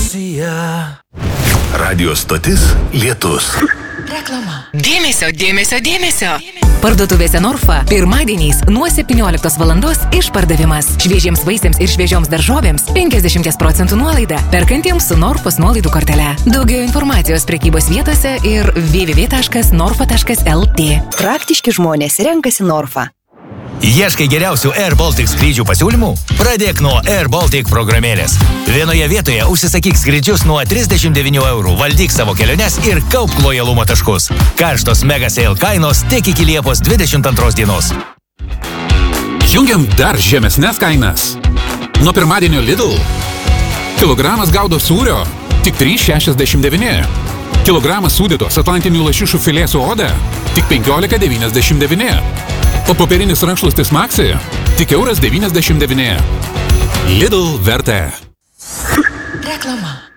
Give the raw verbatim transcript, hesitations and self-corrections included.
Radio stotis Lietus. Reklama. Dėmesio, dėmesio, dėmesio. Parduotuvėse Norfa pirmadieniais nuo septynioliktos valandos išpardavimas. Šviežiems vaisiams ir šviežioms daržovėms penkiasdešimt procentų nuolaida. Perkantiems su Norfos nuolaidų kortele. Daugiau informacijos prekybos vietose ir w w w taškas norfa taškas l t. Praktiški žmonės renkasi Norfa. Ieškai geriausių Air Baltic skrydžių pasiūlymų? Pradėk nuo Air Baltic programėlės. Vienoje vietoje užsisakyk skrydžius nuo trisdešimt devynių eurų, valdyk savo keliones ir kaupk lojalumo taškus. Karštos mega sale kainos tik iki Liepos dvidešimt antros dienos. Jungiam dar žemesnes kainas. Nuo pirmadienio Lidl. Kilogramas gaudo sūrio tik trys šešiasdešimt devyni. Kilogramas sūdytos atlantinių lašišų filė su oda tik penkiolika devyniasdešimt devyni. O popierinis rankšluostis Maxi tik euras devyniasdešimt devyni. Lidl vertė. Reklama.